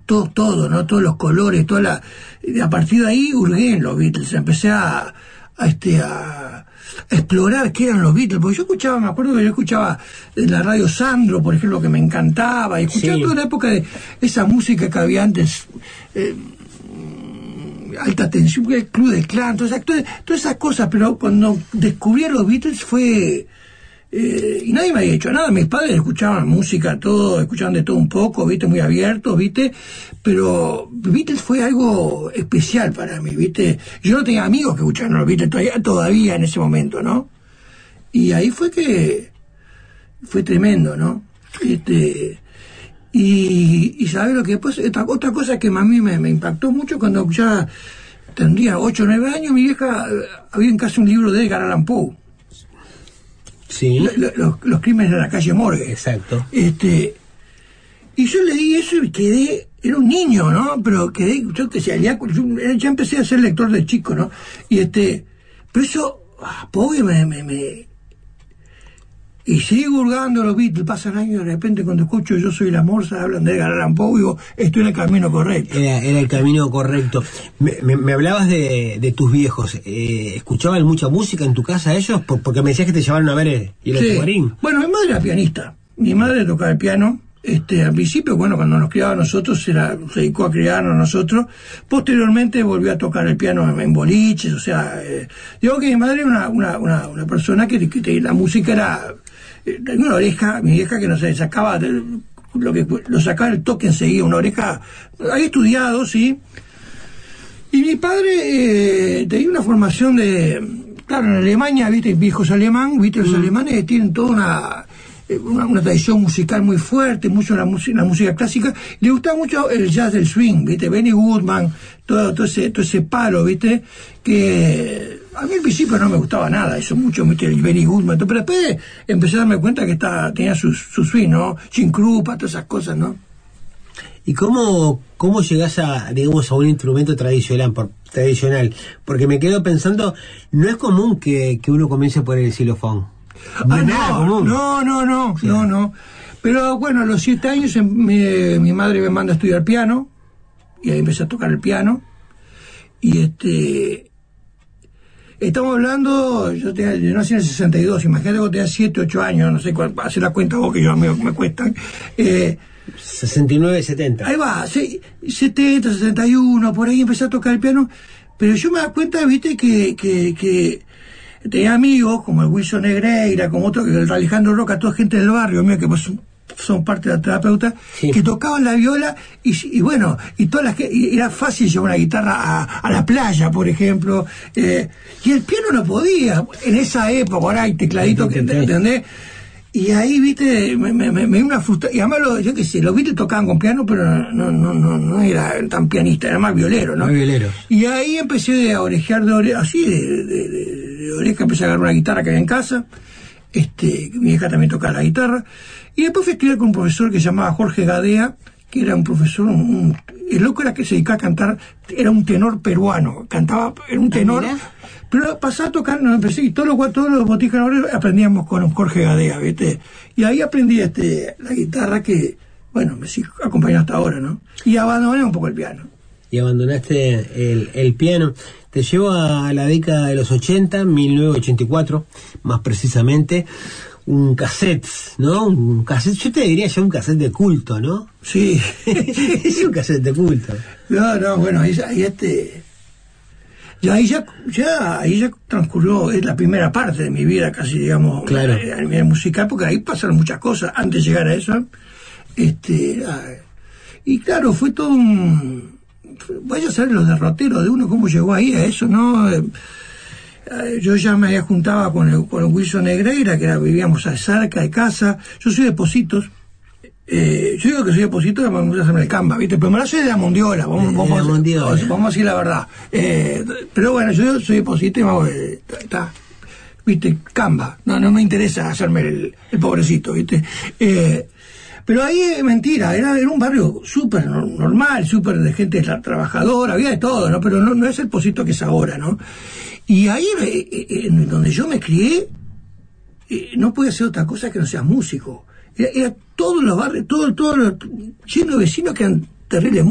todo, ¿no? Todos los colores, a partir de ahí hurgué en los Beatles, empecé a explorar qué eran los Beatles, porque me acuerdo que yo escuchaba en la radio Sandro, por ejemplo, que me encantaba, y escuchaba toda la época de esa música que había antes, Alta Tensión, el Club del Clan, todas esas cosas, pero cuando descubrí a los Beatles fue... y nadie me había dicho nada, mis padres escuchaban música, escuchaban de todo un poco, ¿viste? Muy abiertos, ¿viste? Pero Beatles fue algo especial para mí, ¿viste? Yo no tenía amigos que escuchaban los Beatles todavía en ese momento, ¿no? Y ahí fue tremendo, ¿no? Y ¿sabes lo que después? Otra cosa que a mí me impactó mucho cuando ya tendría 8 o 9 años, mi vieja, había en casa un libro de Edgar Allan Poe. Sí. Los crímenes de la calle Morgue. Exacto. Y yo leí eso y quedé, era un niño, ¿no? Pero quedé, yo que sé, ya empecé a ser lector de chico, ¿no? Pero eso, Poe y sigo hurgando los Beatles, pasan años, de repente cuando escucho Yo soy la morsa, hablan de Edgar Allan Poe, digo, estoy en el camino correcto. Era el camino correcto. Me hablabas de tus viejos, ¿escuchaban mucha música en tu casa ellos? Porque me decías que te llevaron a ver el Tumarín. Bueno, mi madre era pianista, mi madre tocaba el piano, al principio, bueno, cuando nos criaba a nosotros, se dedicó a criarnos a nosotros, posteriormente volvió a tocar el piano en boliches, o sea, digo que mi madre era una persona que la música era... Tenía una oreja, mi vieja que no se sacaba, lo sacaba el toque enseguida, una oreja, había estudiado, sí. Y mi padre tenía una formación claro, en Alemania, viste, viejos alemán, viste, los alemanes tienen toda una tradición musical muy fuerte, mucho la música clásica, y le gustaba mucho el jazz del swing, viste, Benny Goodman, todo ese palo, viste, que a mí al principio no me gustaba nada, eso mucho, viste, el Benny Goodman, pero después empecé a darme cuenta que tenía su swing, ¿no? Jim Krupa, todas esas cosas, ¿no? ¿Y cómo llegás a un instrumento tradicional? Porque me quedo pensando, no es común que uno comience por el xilofón. No. Pero bueno, a los 7 años mi madre me manda a estudiar piano, y ahí empecé a tocar el piano, y estamos hablando, yo nací en el 62, imagínate que tenía 7, 8 años, no sé cuál, hacer la cuenta vos que yo me cuestan. 69, 70. Ahí va, 70, 61, por ahí empecé a tocar el piano, pero yo me da cuenta, viste, que tenía amigos como el Wilson Negreira, como otro, el Alejandro Roca, toda gente del barrio mío que pues son parte de la terapeuta, que tocaban la viola y bueno, y era fácil llevar una guitarra a la playa, por ejemplo, y el piano no podía, en esa época, ahora hay tecladito, ¿entendés? Y ahí, viste, me dio una frustración. Y además, yo qué sé, los Beatles tocaban con piano, pero no era tan pianista, era más violero, ¿no? Más violero. Y ahí empecé a orejear así, de oreja, empecé a agarrar una guitarra que había en casa. Mi hija también tocaba la guitarra. Y después fui a estudiar con un profesor que se llamaba Jorge Gadea, que era un profesor, el loco era que se dedicaba a cantar, era un tenor peruano, era un tenor. Pero pasaba a tocar, no empecé, y todos los boticanes aprendíamos con Jorge Gadea, ¿viste? Y ahí aprendí la guitarra que, bueno, me sigue acompañando hasta ahora, ¿no? Y abandoné un poco el piano. Y abandonaste el piano. Te llevo a la década de los 80, 1984, más precisamente, un cassette, ¿no? Un cassette, yo te diría ya un cassette de culto, ¿no? Sí. Es un cassette de culto. No, bueno, ahí ya transcurrió, es la primera parte de mi vida casi, digamos, claro, a nivel musical, porque ahí pasaron muchas cosas antes de llegar a eso. Y claro, fue todo vaya a saber los derroteros de uno, cómo llegó ahí a eso, ¿no? Yo ya me juntaba con el Wilson Negreira, que vivíamos cerca de casa. Yo soy de Positos. Yo digo que soy de Positos, me gusta hacerme el Camba, ¿viste? Pero me la soy de la Mondiola, vamos a decir la verdad. Pero bueno, yo soy de Positos y me hago, ¿viste? Camba. No me interesa hacerme el pobrecito, ¿viste? Pero ahí es mentira, era un barrio súper normal, súper de gente trabajadora, había de todo, ¿no? Pero no es el Posito que es ahora, ¿no? Y ahí, en donde yo me crié, no podía ser otra cosa que no sea músico. Era todos los barrios, todo lleno de vecinos que eran terribles